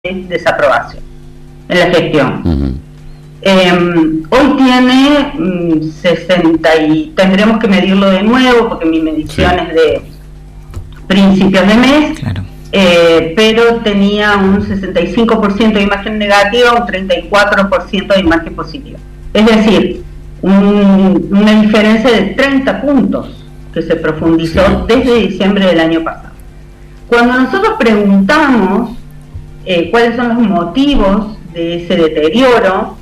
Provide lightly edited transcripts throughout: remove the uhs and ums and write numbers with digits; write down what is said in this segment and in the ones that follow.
desaprobación en la gestión. Hoy tiene 60 y tendremos que medirlo de nuevo porque mi medición es de principios de mes, claro. Pero tenía un 65% de imagen negativa, un 34% de imagen positiva. Es decir, una diferencia de 30 puntos que se profundizó desde diciembre del año pasado. Cuando nosotros preguntamos cuáles son los motivos de ese deterioro,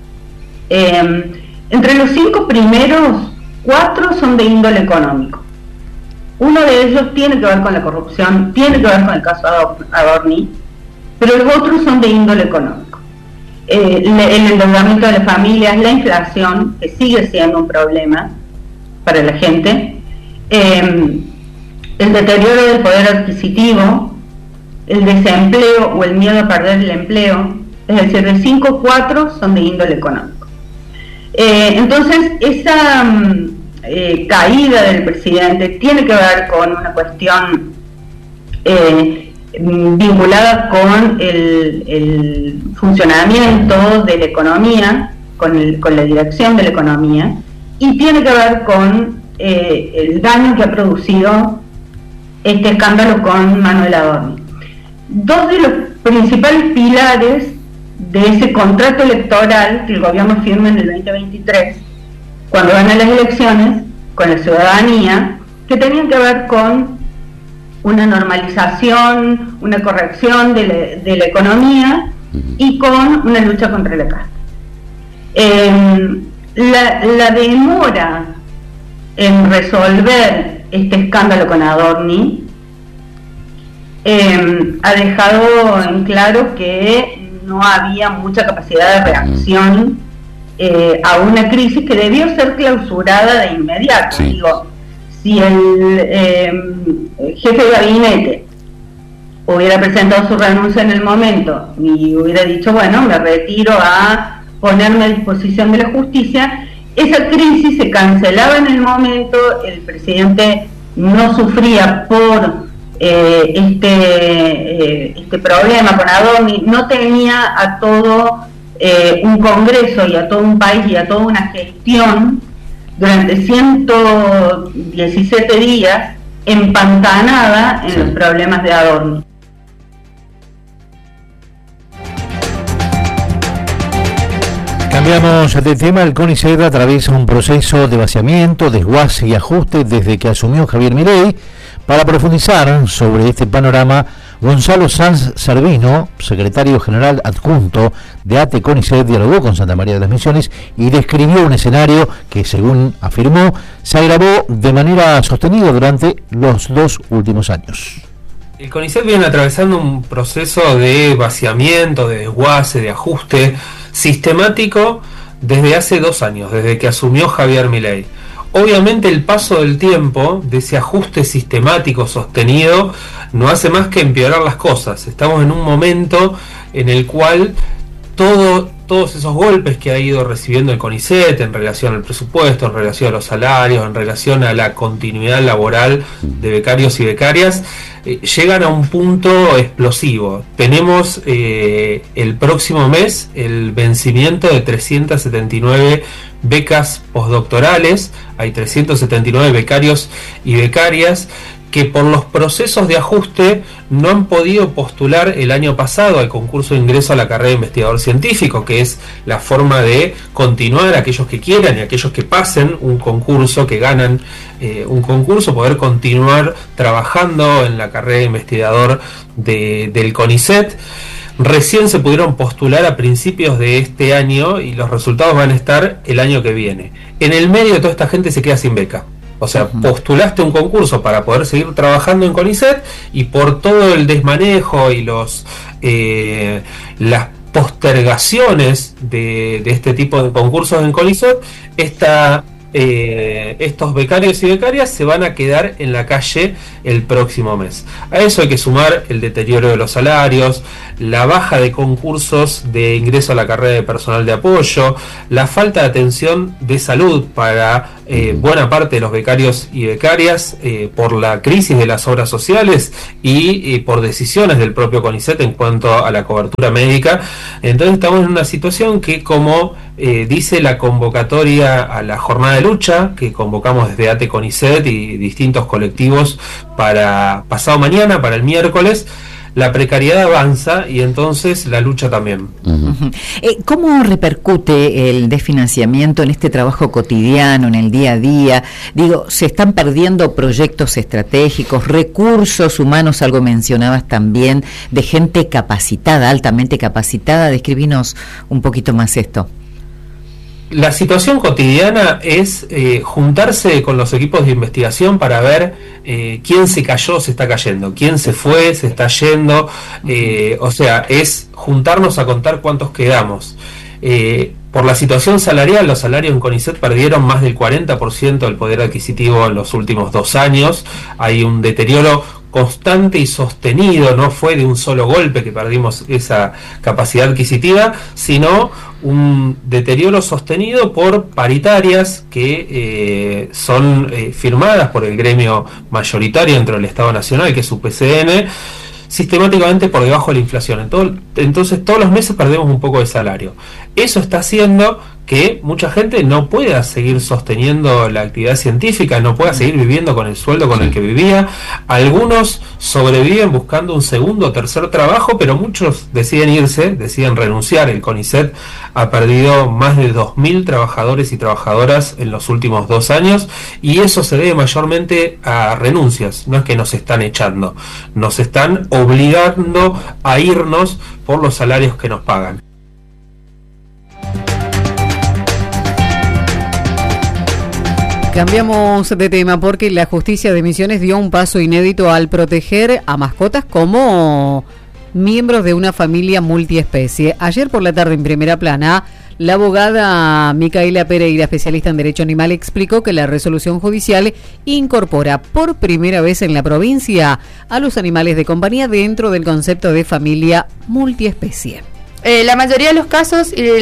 entre los 5 primeros, 4 son de índole económico. Uno de ellos tiene que ver con la corrupción, tiene que ver con el caso Adorni, pero los otros son de índole económico. El endeudamiento de las familias, la inflación, que sigue siendo un problema para la gente, el deterioro del poder adquisitivo, el desempleo o el miedo a perder el empleo. Es decir, de 5, 4 son de índole económico. Entonces, esa caída del presidente tiene que ver con una cuestión vinculada con el funcionamiento de la economía, con la dirección de la economía, y tiene que ver con el daño que ha producido este escándalo con Manuel Adorni. Dos de los principales pilares de ese contrato electoral que el gobierno firma en el 2023, cuando gana las elecciones, con la ciudadanía, que tenían que ver con una normalización, una corrección de la economía y con una lucha contra la casta. La demora en resolver este escándalo con Adorni ha dejado en claro que no había mucha capacidad de reacción a una crisis que debió ser clausurada de inmediato. Sí. Digo, si el jefe de gabinete hubiera presentado su renuncia en el momento y hubiera dicho, bueno, me retiro a ponerme a disposición de la justicia, esa crisis se cancelaba en el momento, el presidente no sufría por este problema con Adorni, no tenía a todo un Congreso y a todo un país y a toda una gestión durante 117 días empantanada en los problemas de Adorni. Cambiamos de tema. El CONICET atraviesa un proceso de vaciamiento, desguace y ajuste desde que asumió Javier Milei. Para profundizar sobre este panorama, Gonzalo Sanz Servino, secretario general adjunto de ATE CONICET, dialogó con Santa María de las Misiones y describió un escenario que, según afirmó, se agravó de manera sostenida durante los 2 últimos años. El CONICET viene atravesando un proceso de vaciamiento, de desguace, de ajuste sistemático desde hace 2 años, desde que asumió Javier Milei. Obviamente el paso del tiempo, de ese ajuste sistemático sostenido, no hace más que empeorar las cosas. Estamos en un momento en el cual todos esos golpes que ha ido recibiendo el CONICET en relación al presupuesto, en relación a los salarios, en relación a la continuidad laboral de becarios y becarias, llegan a un punto explosivo. Tenemos el próximo mes el vencimiento de 379 becas postdoctorales. Hay 379 becarios y becarias que por los procesos de ajuste no han podido postular el año pasado al concurso de ingreso a la carrera de investigador científico, que es la forma de continuar aquellos que quieran y aquellos que pasen un concurso, que ganan un concurso, poder continuar trabajando en la carrera de investigador del CONICET. Recién se pudieron postular a principios de este año y los resultados van a estar el año que viene. En el medio de toda esta gente se queda sin beca. O sea, postulaste un concurso para poder seguir trabajando en CONICET y por todo el desmanejo y las postergaciones de este tipo de concursos en CONICET, esta estos becarios y becarias se van a quedar en la calle el próximo mes. A eso hay que sumar el deterioro de los salarios, la baja de concursos de ingreso a la carrera de personal de apoyo, la falta de atención de salud para buena parte de los becarios y becarias por la crisis de las obras sociales y por decisiones del propio CONICET en cuanto a la cobertura médica. Entonces estamos en una situación que, como dice la convocatoria a la jornada de lucha que convocamos desde ATE CONICET y distintos colectivos para pasado mañana, para el miércoles, la precariedad avanza y entonces la lucha también. ¿Cómo repercute el desfinanciamiento en este trabajo cotidiano, en el día a día? Digo, se están perdiendo proyectos estratégicos, recursos humanos, algo mencionabas también, de gente capacitada, altamente capacitada. Describinos un poquito más esto. La situación cotidiana es juntarse con los equipos de investigación para ver quién se cayó, se está cayendo, quién se fue, se está yendo, o sea, es juntarnos a contar cuántos quedamos. Por la situación salarial, los salarios en CONICET perdieron más del 40% del poder adquisitivo en los últimos 2 años. Hay un deterioro constante y sostenido, no fue de un solo golpe que perdimos esa capacidad adquisitiva, sino un deterioro sostenido por paritarias que son firmadas por el gremio mayoritario dentro del Estado Nacional, que es UPCN, sistemáticamente por debajo de la inflación. Entonces todos los meses perdemos un poco de salario. Eso está haciendo que mucha gente no pueda seguir sosteniendo la actividad científica, no pueda seguir viviendo con el sueldo con el que vivía. Algunos sobreviven buscando un segundo o tercer trabajo, pero muchos deciden irse, deciden renunciar. El CONICET ha perdido más de 2.000 trabajadores y trabajadoras en los últimos 2 años, y eso se debe mayormente a renuncias. No es que nos están echando, nos están obligando a irnos por los salarios que nos pagan. Cambiamos de tema porque la justicia de Misiones dio un paso inédito al proteger a mascotas como miembros de una familia multiespecie. Ayer por la tarde, en Primera Plana, la abogada Micaela Pereira, especialista en Derecho Animal, explicó que la resolución judicial incorpora por primera vez en la provincia a los animales de compañía dentro del concepto de familia multiespecie. La mayoría de los casos y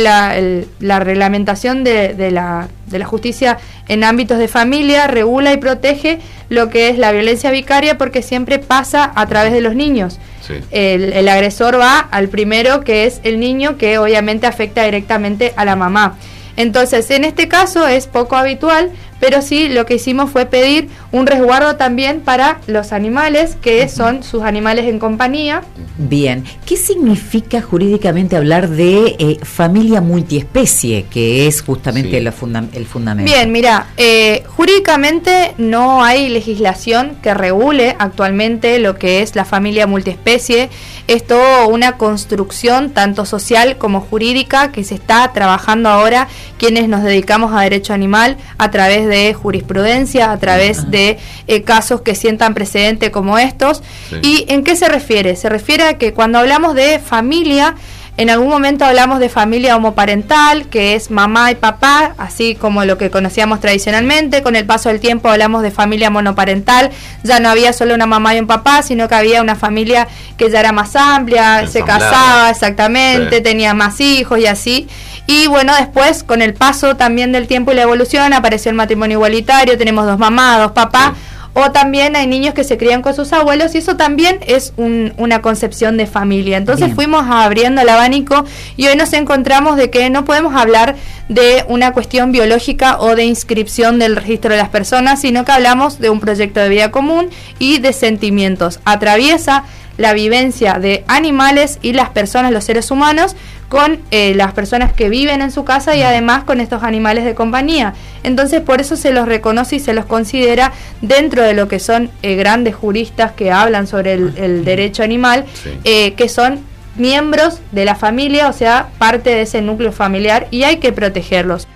la reglamentación de la justicia en ámbitos de familia regula y protege lo que es la violencia vicaria, porque siempre pasa a través de los niños. Sí. El agresor va al primero, que es el niño, que obviamente afecta directamente a la mamá. Entonces, en este caso es poco habitual, pero sí lo que hicimos fue pedir un resguardo también para los animales, que son sus animales en compañía. Bien, ¿qué significa jurídicamente hablar de familia multiespecie, que es justamente el fundamento? Bien, mira, jurídicamente no hay legislación que regule actualmente lo que es la familia multiespecie. Es todo una construcción tanto social como jurídica que se está trabajando ahora quienes nos dedicamos a derecho animal a través de jurisprudencia, a través de casos que sientan precedente como estos. Sí. ¿Y en qué se refiere? Se refiere a que cuando hablamos de familia, en algún momento hablamos de familia homoparental, que es mamá y papá, así como lo que conocíamos tradicionalmente. Con el paso del tiempo hablamos de familia monoparental, ya no había solo una mamá y un papá, sino que había una familia que ya era más amplia, se casaba, exactamente, sí, tenía más hijos y así. Y bueno, después, con el paso también del tiempo y la evolución, apareció el matrimonio igualitario, tenemos 2 mamás, 2 papás, sí. O también hay niños que se crían con sus abuelos, y eso también es una concepción de familia. Entonces fuimos abriendo el abanico, y hoy nos encontramos de que no podemos hablar de una cuestión biológica o de inscripción del registro de las personas, sino que hablamos de un proyecto de vida común y de sentimientos. Atraviesa la vivencia de animales y las personas, los seres humanos, con las personas que viven en su casa y además con estos animales de compañía. Entonces por eso se los reconoce y se los considera dentro de lo que son grandes juristas que hablan sobre el derecho animal, sí, que son miembros de la familia, o sea, parte de ese núcleo familiar, y hay que protegerlos.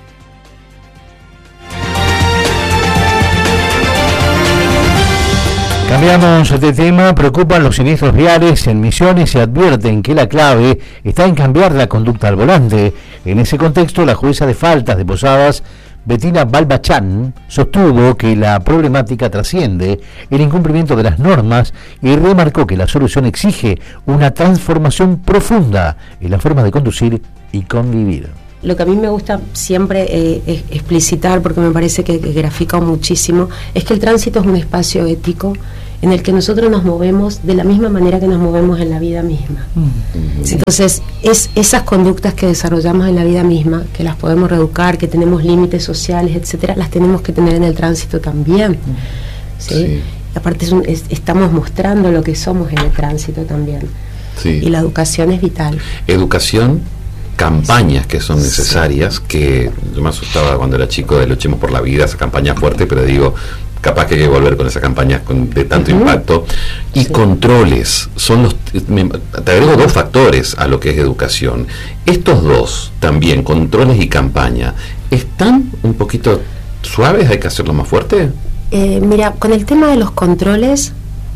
Cambiamos de tema. Preocupan los siniestros viales en Misiones y advierten que la clave está en cambiar la conducta al volante. En ese contexto, la jueza de faltas de Posadas Bettina Balbachán, sostuvo que la problemática trasciende el incumplimiento de las normas y remarcó que la solución exige una transformación profunda en la forma de conducir y convivir. Lo que a mí me gusta siempre explicitar, porque me parece que grafica muchísimo, es que el tránsito es un espacio ético en el que nosotros nos movemos de la misma manera que nos movemos en la vida misma. Sí. Entonces, esas conductas que desarrollamos en la vida misma, que las podemos reeducar, que tenemos límites sociales, etcétera, las tenemos que tener en el tránsito también. ¿Sí? Sí. Aparte estamos mostrando lo que somos en el tránsito también. Sí. Y la educación es vital. Educación, campañas que son necesarias, que yo me asustaba cuando era chico de Luchemos por la Vida, esa campaña fuerte, pero digo, capaz que hay que volver con esa campaña de tanto impacto. Y controles, son te agrego 2 factores a lo que es educación. Estos 2 también, controles y campaña, ¿están un poquito suaves? ¿Hay que hacerlo más fuerte? Mira, con el tema de los controles,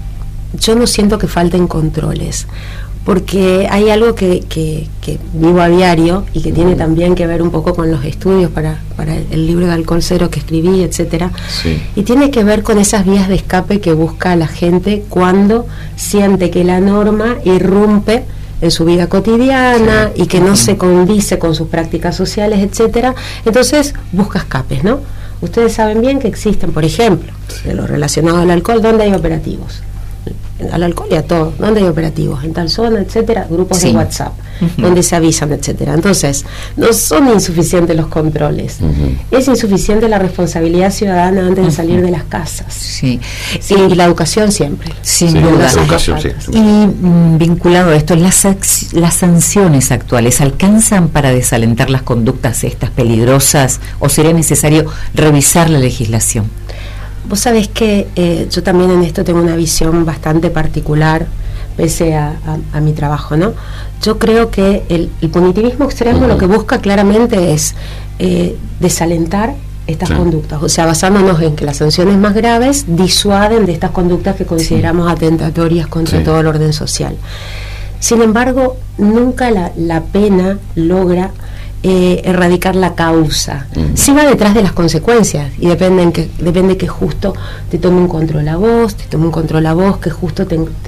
yo no siento que falten controles, porque hay algo que vivo a diario y que tiene también que ver un poco con los estudios para el libro de Alcohol Cero que escribí, etcétera. Sí. Y tiene que ver con esas vías de escape que busca la gente cuando siente que la norma irrumpe en su vida cotidiana, sí, y que no se condice con sus prácticas sociales, etcétera. Entonces busca escapes, ¿no? Ustedes saben bien que existen, por ejemplo, de lo relacionado al alcohol, ¿dónde hay operativos? Al alcohol y a todo, donde hay operativos, en tal zona, etcétera, grupos de WhatsApp, donde se avisan, etcétera. Entonces, no son insuficientes los controles, es insuficiente la responsabilidad ciudadana antes de salir de las casas. Sí. Y la educación siempre. Sin duda. La educación, sí. Y vinculado a esto, las sanciones actuales, ¿alcanzan para desalentar las conductas estas peligrosas o sería necesario revisar la legislación? Vos sabés que yo también en esto tengo una visión bastante particular, pese a mi trabajo, ¿no? Yo creo que el punitivismo extremo lo que busca claramente es desalentar estas conductas, o sea, basándonos en que las sanciones más graves disuaden de estas conductas que consideramos atentatorias contra todo el orden social. Sin embargo, nunca la pena logra erradicar la causa. Sí va detrás de las consecuencias y depende que justo te tome un control a vos, que justo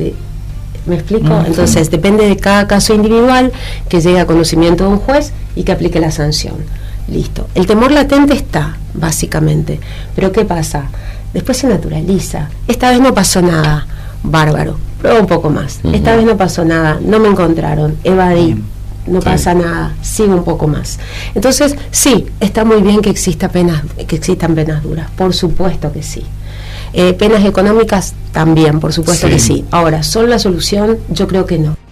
¿me explico? Entonces depende de cada caso individual que llegue a conocimiento de un juez y que aplique la sanción. Listo. El temor latente está, básicamente, pero ¿qué pasa? Después se naturaliza. Esta vez no pasó nada, bárbaro, prueba un poco más. Esta vez no pasó nada, no me encontraron, evadí. No pasa nada, sigo un poco más. Entonces, sí, está muy bien que existan penas duras, por supuesto que sí. Penas económicas también, por supuesto que sí. Ahora, ¿son la solución? Yo creo que no.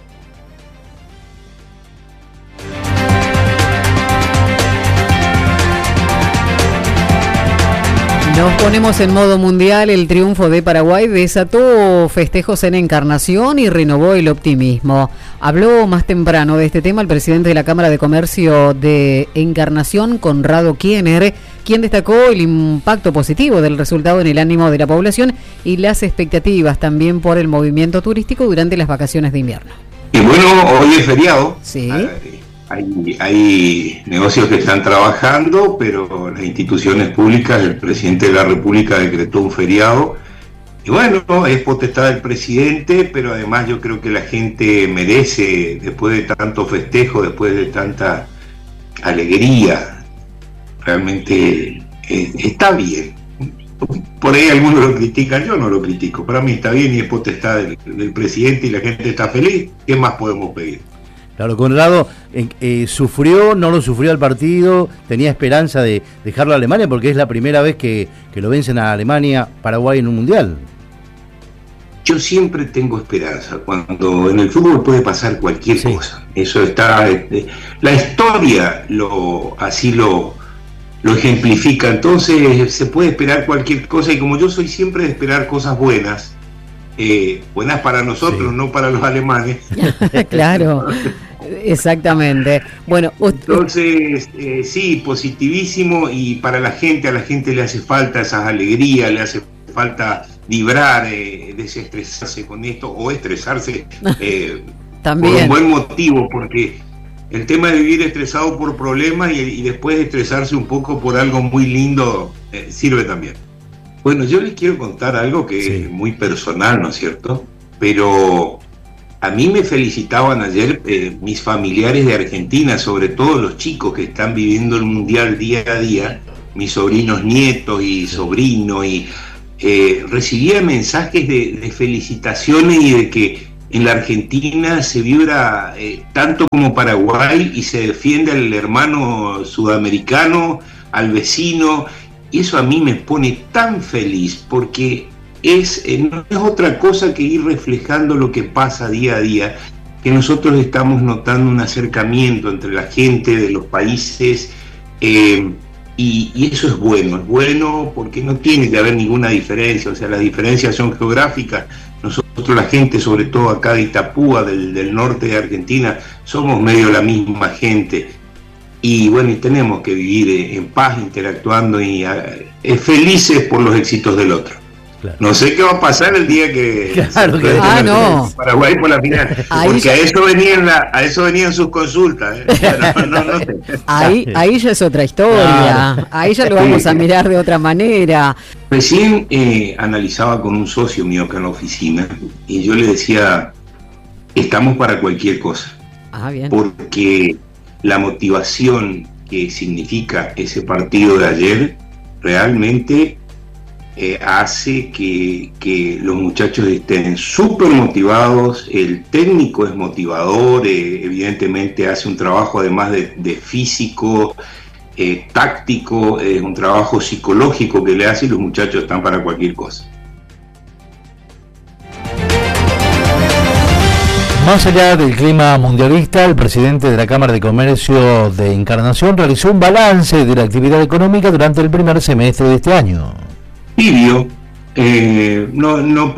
Nos ponemos en modo mundial. El triunfo de Paraguay desató festejos en Encarnación y renovó el optimismo. Habló más temprano de este tema el presidente de la Cámara de Comercio de Encarnación, Conrado Kiener, quien destacó el impacto positivo del resultado en el ánimo de la población y las expectativas también por el movimiento turístico durante las vacaciones de invierno. Y bueno, hoy es feriado. Sí. Hay negocios que están trabajando, pero las instituciones públicas, el presidente de la República decretó un feriado. Y bueno, es potestad del presidente, pero además yo creo que la gente merece, después de tanto festejo, después de tanta alegría, realmente está bien. Por ahí algunos lo critican, yo no lo critico. Para mí está bien y es potestad del presidente y la gente está feliz. ¿Qué más podemos pedir? Claro, Conrado, ¿sufrió, no lo sufrió al partido? ¿Tenía esperanza de dejarlo a Alemania? Porque es la primera vez que lo vencen a Alemania, Paraguay en un mundial. Yo siempre tengo esperanza. Cuando en el fútbol puede pasar cualquier cosa. Eso está... la historia así lo ejemplifica. Entonces se puede esperar cualquier cosa. Y como yo soy siempre de esperar cosas buenas, buenas para nosotros, no para los alemanes. Claro. Exactamente. Bueno, entonces sí, positivísimo, y para a la gente le hace falta esas alegrías, le hace falta vibrar, desestresarse con esto o estresarse también por un buen motivo, porque el tema de vivir estresado por problemas y después estresarse un poco por algo muy lindo sirve también. Bueno, yo les quiero contar algo que es muy personal, ¿no es cierto? Pero a mí me felicitaban ayer mis familiares de Argentina, sobre todo los chicos que están viviendo el Mundial día a día, mis sobrinos nietos y sobrinos, y recibía mensajes de felicitaciones y de que en la Argentina se vibra tanto como Paraguay y se defiende al hermano sudamericano, al vecino, y eso a mí me pone tan feliz porque no es otra cosa que ir reflejando lo que pasa día a día, que nosotros estamos notando un acercamiento entre la gente de los países, y eso es bueno porque no tiene que haber ninguna diferencia, o sea, las diferencias son geográficas. Nosotros, la gente, sobre todo acá de Itapúa, del norte de Argentina, somos medio la misma gente, y bueno, y tenemos que vivir en paz, interactuando y felices por los éxitos del otro. Claro. No sé qué va a pasar el día que Paraguay por la final, porque a eso venían sus consultas. No sé. Ahí ya es otra historia, ahí ya lo vamos a mirar de otra manera. Recién analizaba con un socio mío acá en la oficina y yo le decía, estamos para cualquier cosa, bien. Porque la motivación que significa ese partido de ayer realmente hace que los muchachos estén súper motivados. El técnico es motivador, evidentemente hace un trabajo además de físico, táctico, es un trabajo psicológico que le hace, y los muchachos están para cualquier cosa. Más allá del clima mundialista, el presidente de la Cámara de Comercio de Encarnación realizó un balance de la actividad económica durante el primer semestre de este año. Tibio, no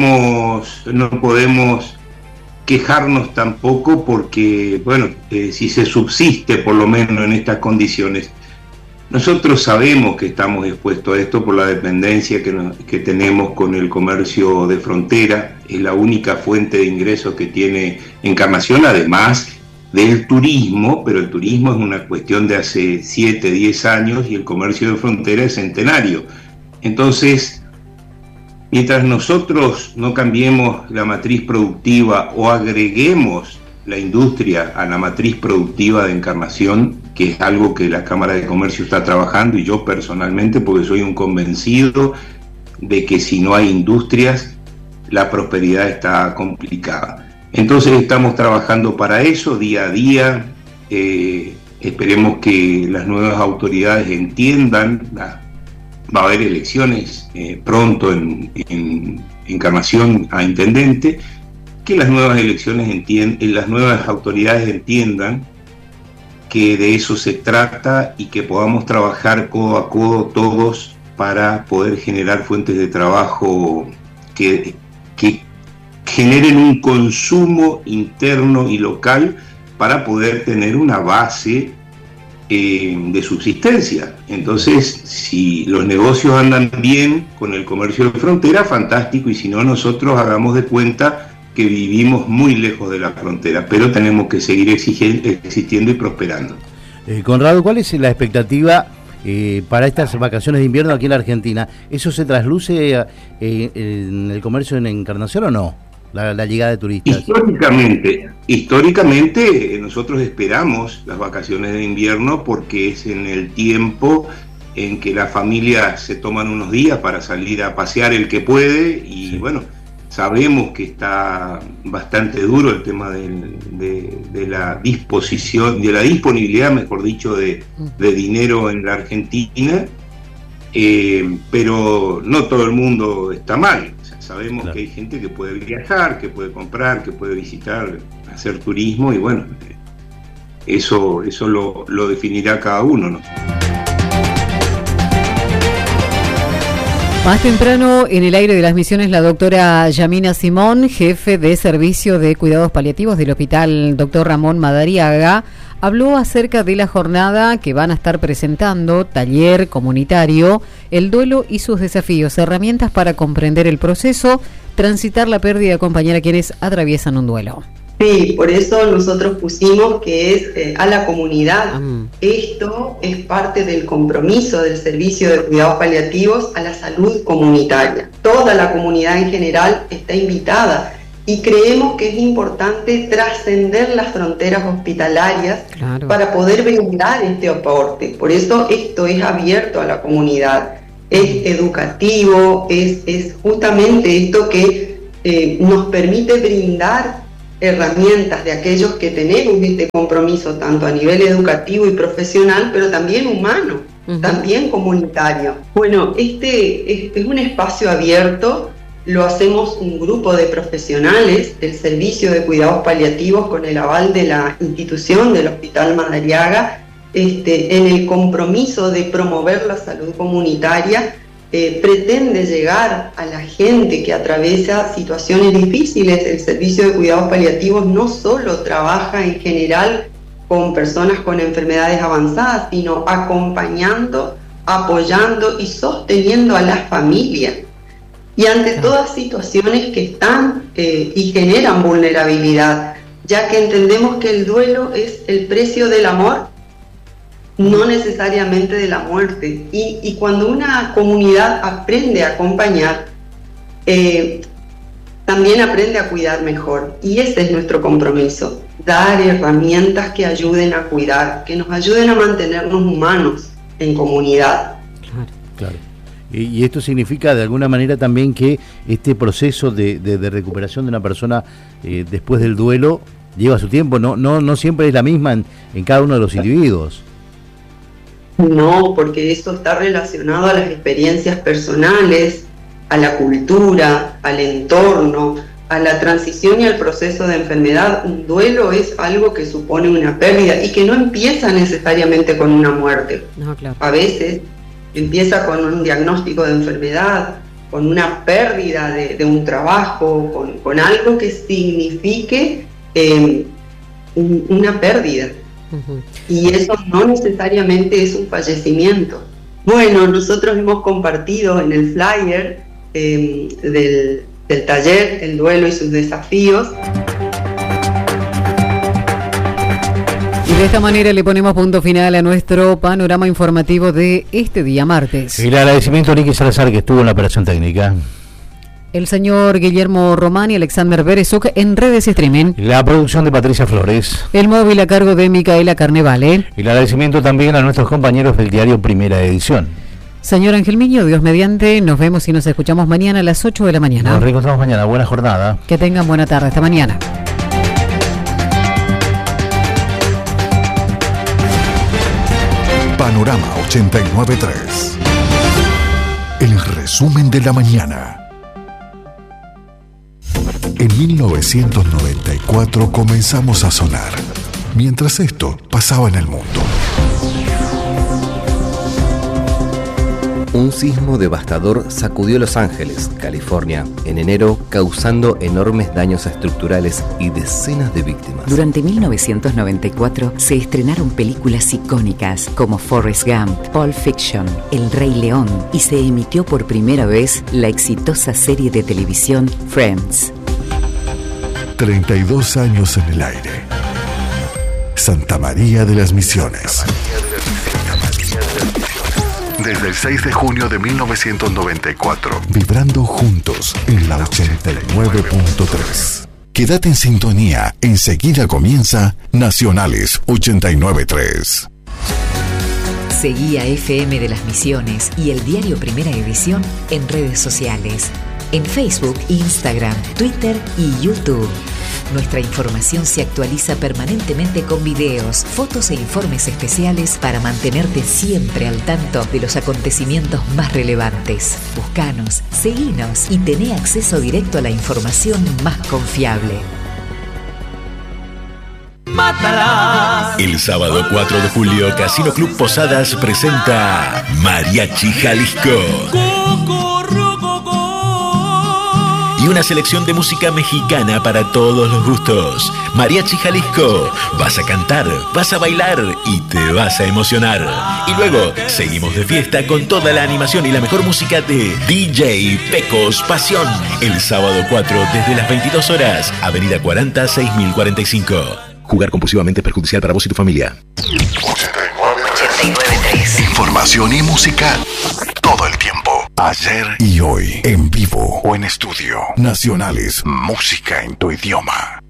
podemos quejarnos tampoco porque, bueno, si se subsiste por lo menos en estas condiciones, nosotros sabemos que estamos expuestos a esto por la dependencia que tenemos con el comercio de frontera. Es la única fuente de ingresos que tiene Encarnación, además del turismo, pero el turismo es una cuestión de hace 7, 10 años y el comercio de frontera es centenario. Entonces, mientras nosotros no cambiemos la matriz productiva o agreguemos la industria a la matriz productiva de Encarnación, que es algo que la Cámara de Comercio está trabajando, y yo personalmente, porque soy un convencido de que si no hay industrias, la prosperidad está complicada. Entonces estamos trabajando para eso día a día. Esperemos que las nuevas autoridades entiendan. Va a haber elecciones pronto en Encarnación a intendente, que las nuevas las nuevas autoridades entiendan que de eso se trata y que podamos trabajar codo a codo todos para poder generar fuentes de trabajo que generen un consumo interno y local para poder tener una base de subsistencia. Entonces, si los negocios andan bien con el comercio de frontera, fantástico, y si no, nosotros hagamos de cuenta que vivimos muy lejos de la frontera, pero tenemos que seguir existiendo y prosperando. Conrado, ¿cuál es la expectativa para estas vacaciones de invierno aquí en la Argentina? ¿Eso se trasluce en el comercio en Encarnación o no? La llegada de turistas. Históricamente nosotros esperamos las vacaciones de invierno porque es en el tiempo en que las familias se toman unos días para salir a pasear el que puede, y bueno, sabemos que está bastante duro el tema de la disposición, de la disponibilidad, mejor dicho, de dinero en la Argentina, pero no todo el mundo está mal. Sabemos que hay gente que puede viajar, que puede comprar, que puede visitar, hacer turismo, y bueno, eso lo definirá cada uno, ¿no? Más temprano, en el aire de las Misiones, la doctora Yamina Simón, jefe de Servicio de Cuidados Paliativos del Hospital Dr. Ramón Madariaga, habló acerca de la jornada que van a estar presentando, taller comunitario, el duelo y sus desafíos, herramientas para comprender el proceso, transitar la pérdida y acompañar a quienes atraviesan un duelo. Sí, por eso nosotros pusimos que es a la comunidad. Esto es parte del compromiso del Servicio de Cuidados Paliativos a la salud comunitaria. Toda la comunidad en general está invitada y creemos que es importante trascender las fronteras hospitalarias para poder brindar este aporte. Por eso esto es abierto a la comunidad, es educativo, es justamente esto que nos permite brindar herramientas de aquellos que tenemos este compromiso tanto a nivel educativo y profesional, pero también humano, también comunitario. Bueno, este es un espacio abierto, lo hacemos un grupo de profesionales del Servicio de Cuidados Paliativos con el aval de la institución del Hospital Madariaga, en el compromiso de promover la salud comunitaria. Pretende llegar a la gente que atraviesa situaciones difíciles. El Servicio de Cuidados Paliativos no solo trabaja en general con personas con enfermedades avanzadas, sino acompañando, apoyando y sosteniendo a las familias. Y ante todas situaciones que están y generan vulnerabilidad, ya que entendemos que el duelo es el precio del amor, no necesariamente de la muerte. Y cuando una comunidad aprende a acompañar, también aprende a cuidar mejor. Y ese es nuestro compromiso, dar herramientas que ayuden a cuidar, que nos ayuden a mantenernos humanos en comunidad. Claro. Y esto significa de alguna manera también que este proceso de recuperación de una persona después del duelo lleva su tiempo, no siempre es la misma en cada uno de los individuos. No, porque eso está relacionado a las experiencias personales, a la cultura, al entorno, a la transición y al proceso de enfermedad. Un duelo es algo que supone una pérdida y que no empieza necesariamente con una muerte. A veces empieza con un diagnóstico de enfermedad, con una pérdida de un trabajo, con algo que signifique una pérdida. Y eso no necesariamente es un fallecimiento. Bueno, nosotros hemos compartido en el flyer del taller El duelo y sus desafíos. Y de esta manera le ponemos punto final a nuestro panorama informativo de este día martes. El agradecimiento a Nicky Salazar, que estuvo en la operación técnica. El señor Guillermo Román y Alexander Berezuk en redes streaming. La producción de Patricia Flores. El móvil a cargo de Micaela Carnevale. El agradecimiento también a nuestros compañeros del diario Primera Edición. Señor Ángel Miño, Dios mediante, nos vemos y nos escuchamos mañana a las 8 de la mañana. Nos reencontramos mañana, buena jornada. Que tengan buena tarde, hasta mañana. Panorama 89.3. El resumen de la mañana. En 1994 comenzamos a sonar, mientras esto pasaba en el mundo. Un sismo devastador sacudió Los Ángeles, California, en enero, causando enormes daños estructurales y decenas de víctimas. Durante 1994 se estrenaron películas icónicas como Forrest Gump, Pulp Fiction, El Rey León y se emitió por primera vez la exitosa serie de televisión Friends. 32 años en el aire. Santa María de las Misiones. Desde el 6 de junio de 1994. Vibrando juntos en la 89.3. Quédate en sintonía. Enseguida comienza Nacionales 89.3. Seguí a FM de las Misiones y el diario Primera Edición en redes sociales. En Facebook, Instagram, Twitter y YouTube. Nuestra información se actualiza permanentemente con videos, fotos e informes especiales para mantenerte siempre al tanto de los acontecimientos más relevantes. Búscanos, seguinos y tené acceso directo a la información más confiable. Mátalas. El sábado 4 de julio, Casino Club Posadas presenta Mariachi Jalisco. y una selección de música mexicana para todos los gustos. Mariachi Jalisco, vas a cantar, vas a bailar y te vas a emocionar. Y luego seguimos de fiesta con toda la animación y la mejor música de DJ Pecos Pasión. El sábado 4 desde las 22 horas, Avenida 40 6045. Jugar compulsivamente es perjudicial para vos y tu familia. 89.3. Información y música todo el tiempo. Ayer y hoy, en vivo o en estudio. Nacionales, música en tu idioma.